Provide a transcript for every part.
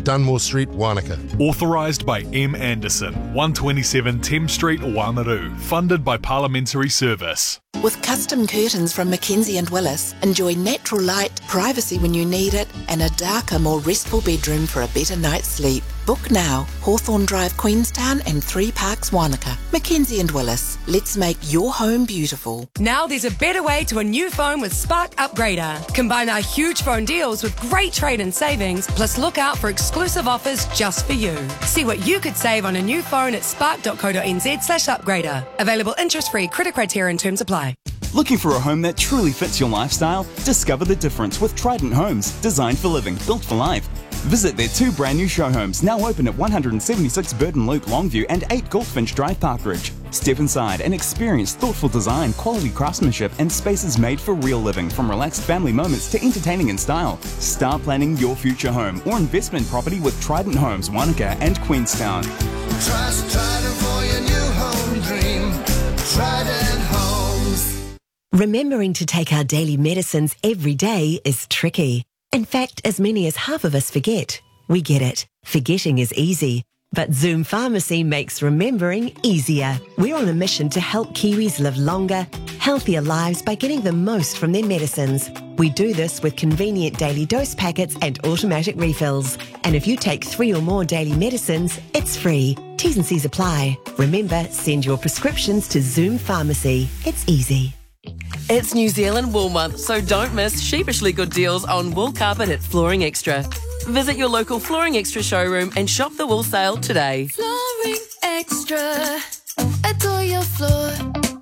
Dunmore Street, Wanaka. Authorised by M. Anderson, 127 Thames Street, Oamaru. Funded by Parliamentary Service. With custom curtains from Mackenzie & Willis, enjoy natural light, privacy when you need it, and a darker, more restful bedroom for a better night's sleep. Book now. Hawthorne Drive, Queenstown and 3 Parks, Wanaka. Mackenzie & Willis. Let's make your home beautiful. Now there's a better way to a new phone with Spark Upgrader. Combine our huge phone deals with great trade-in savings, plus look out for exclusive offers just for you. See what you could save on a new phone at spark.co.nz/upgrader. Available interest-free, credit criteria and terms apply. Looking for a home that truly fits your lifestyle? Discover the difference with Trident Homes, designed for living, built for life. Visit their 2 brand new show homes, now open at 176 Burton Loop Longview and 8 Goldfinch Drive Parkridge. Step inside and experience thoughtful design, quality craftsmanship and spaces made for real living, from relaxed family moments to entertaining in style. Start planning your future home or investment property with Trident Homes, Wanaka and Queenstown. Trust Trident for your new home dream. Trident Homes. Remembering to take our daily medicines every day is tricky. In fact, as many as half of us forget. We get it. Forgetting is easy. But Zoom Pharmacy makes remembering easier. We're on a mission to help Kiwis live longer, healthier lives by getting the most from their medicines. We do this with convenient daily dose packets and automatic refills. And if you take 3 or more daily medicines, it's free. T's and C's apply. Remember, send your prescriptions to Zoom Pharmacy. It's easy. It's New Zealand Wool Month, so don't miss sheepishly good deals on wool carpet at Flooring Extra. Visit your local Flooring Extra showroom and shop the wool sale today. Flooring Extra, adore your floor.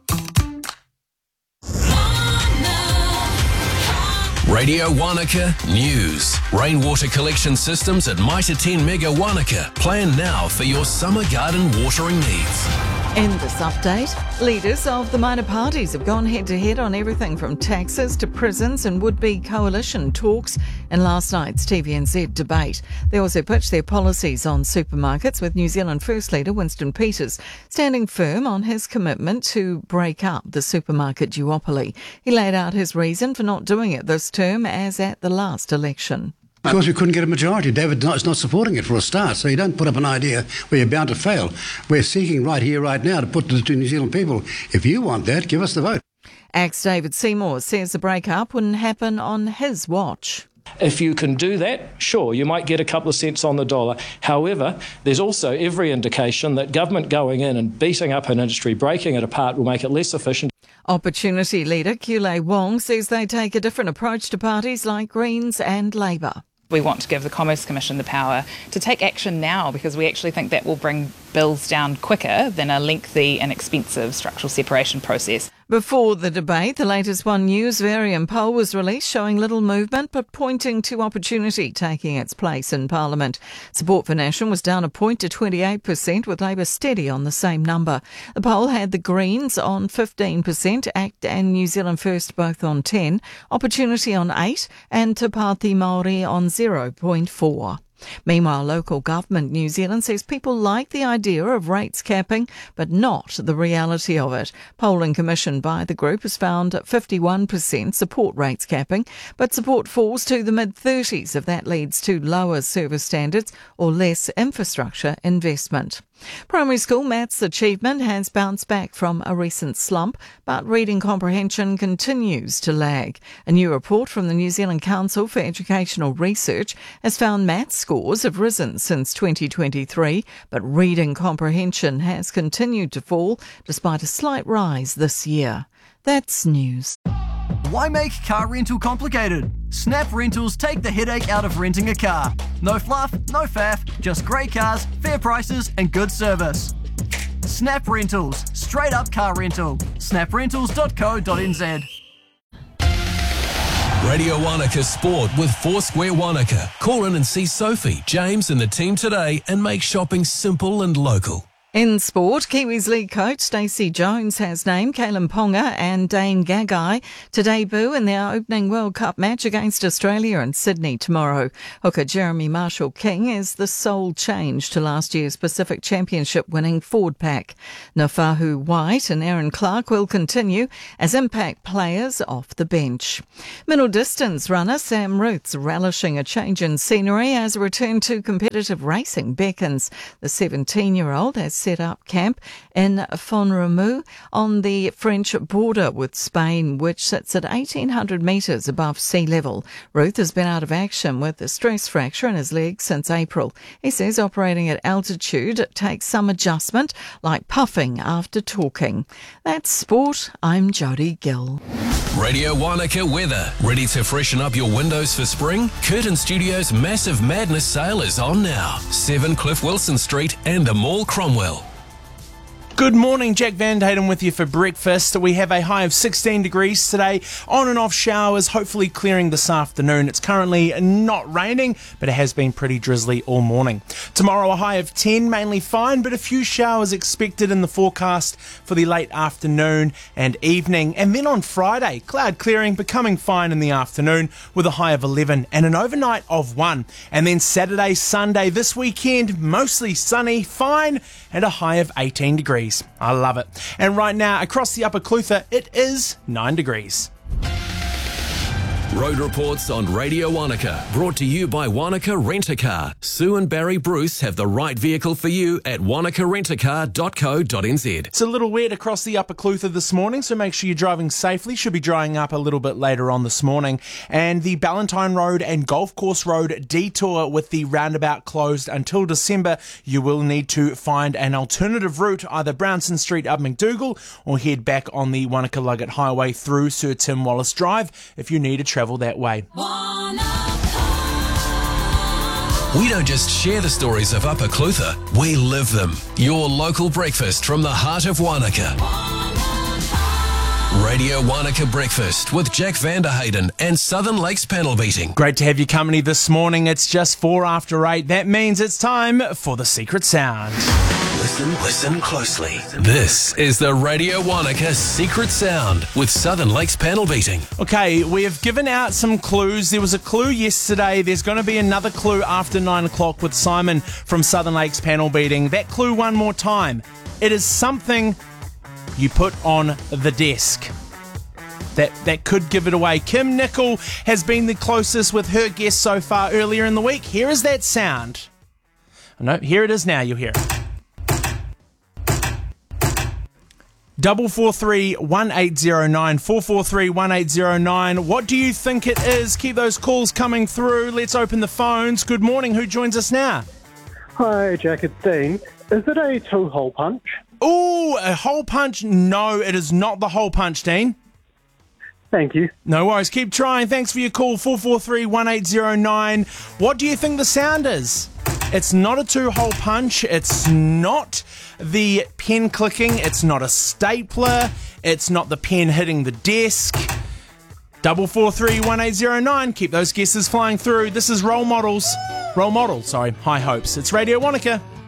Radio Wanaka News. Rainwater collection systems at Mitre 10 Mega Wanaka. Plan now for your summer garden watering needs. In this update, leaders of the minor parties have gone head-to-head on everything from taxes to prisons and would-be coalition talks in last night's TVNZ debate. They also pitched their policies on supermarkets, with New Zealand First Leader Winston Peters standing firm on his commitment to break up the supermarket duopoly. He laid out his reason for not doing it this term, as at the last election. Of course, we couldn't get a majority. David is not supporting it for a start, so you don't put up an idea where you're bound to fail. We're seeking right here, right now, to put to the New Zealand people, if you want that, give us the vote. ACT's David Seymour says the break-up wouldn't happen on his watch. If you can do that, sure, you might get a couple of cents on the dollar. However, there's also every indication that government going in and beating up an industry, breaking it apart, will make it less efficient. Opportunity leader Kulei Wong says they take a different approach to parties like Greens and Labour. We want to give the Commerce Commission the power to take action now, because we actually think that will bring bills down quicker than a lengthy and expensive structural separation process. Before the debate, the latest One News Varian poll was released, showing little movement but pointing to opportunity taking its place in Parliament. Support for Nation was down a point to 28%, with Labour steady on the same number. The poll had the Greens on 15%, ACT and New Zealand First both on 10%, Opportunity on 8%, and Te Pāti Māori on 0.4%. Meanwhile, local government New Zealand says people like the idea of rates capping, but not the reality of it. Polling commissioned by the group has found 51% support rates capping, but support falls to the mid-30s if that leads to lower service standards or less infrastructure investment. Primary school maths achievement has bounced back from a recent slump, but reading comprehension continues to lag. A new report from the New Zealand Council for Educational Research has found maths scores have risen since 2023, but reading comprehension has continued to fall despite a slight rise this year. That's news. Why make car rental complicated? Snap Rentals take the headache out of renting a car. No fluff, no faff, just great cars, fair prices and good service. Snap Rentals, straight up car rental. snaprentals.co.nz. Radio Wanaka Sport with Foursquare Wanaka. Call in and see Sophie, James and the team today and make shopping simple and local. In sport, Kiwis league coach Stacey Jones has named Kalen Ponga and Dane Gagai to debut in their opening World Cup match against Australia in Sydney tomorrow. Hooker Jeremy Marshall-King is the sole change to last year's Pacific Championship winning forward pack. Nafahu White and Aaron Clark will continue as impact players off the bench. Middle distance runner Sam Ruth's relishing a change in scenery as a return to competitive racing beckons. The 17-year-old has set up camp in Font-Romeu on the French border with Spain, which sits at 1,800 metres above sea level. Ruth has been out of action with a stress fracture in his leg since April. He says operating at altitude takes some adjustment, like puffing after talking. That's sport. I'm Jodie Gill. Radio Wanaka weather. Ready to freshen up your windows for spring? Curtin Studios' Massive Madness sale is on now. 7 Cliff Wilson Street and the Mall Cromwell. Good morning, Jack Van Hayden with you for breakfast. We have a high of 16 degrees today, on and off showers, hopefully clearing this afternoon. It's currently not raining, but it has been pretty drizzly all morning. Tomorrow a high of 10, mainly fine, but a few showers expected in the forecast for the late afternoon and evening. And then on Friday, cloud clearing, becoming fine in the afternoon with a high of 11 and an overnight of 1. And then Saturday, Sunday, this weekend, mostly sunny, fine, and a high of 18 degrees. I love it. And right now, across the Upper Clutha, it is 9 degrees. Road reports on Radio Wanaka, brought to you by Wanaka Rent-A-Car. Sue and Barry Bruce have the right vehicle for you at wanakarentacar.co.nz. It's a little wet across the Upper Clutha this morning, so make sure you're driving safely. Should be drying up a little bit later on this morning. And the Ballantyne Road and Golf Course Road detour with the roundabout closed until December. You will need to find an alternative route, either Brownson Street up McDougall or head back on the Wanaka-Luggett Highway through Sir Tim Wallace Drive if you need to travel that way. We don't just share the stories of Upper Clutha, we live them. Your local breakfast from the heart of Wanaka. Radio Wanaka Breakfast with Jack Vanderhayden and Southern Lakes Panel Beating. Great to have your company this morning. It's just 4 after 8. That means it's time for the secret sound. Listen closely. This is the Radio Wanaka Secret Sound with Southern Lakes Panel Beating. Okay, we have given out some clues. There was a clue yesterday. There's going to be another clue after 9 o'clock with Simon from Southern Lakes Panel Beating. That clue one more time. It is something you put on the desk. That could give it away. Kim Nicol has been the closest with her guess so far earlier in the week. Here is that sound. No, here it is now. You'll hear it. 443 1809 443 1809. What do you think it is? Keep those calls coming through. Let's open the phones. Good morning. Who joins us now? Hi, Jack. It's Dean. Is it a 2-hole punch? Ooh, a hole punch? No, it is not the hole punch, Dean. Thank you. No worries. Keep trying. Thanks for your call. 443 1809. What do you think the sound is? It's not a 2-hole punch. It's not the pen clicking. It's not a stapler. It's not the pen hitting the desk. 443 1809. Keep those guesses flying through. This is Role Models. High Hopes. It's Radio Wanaka.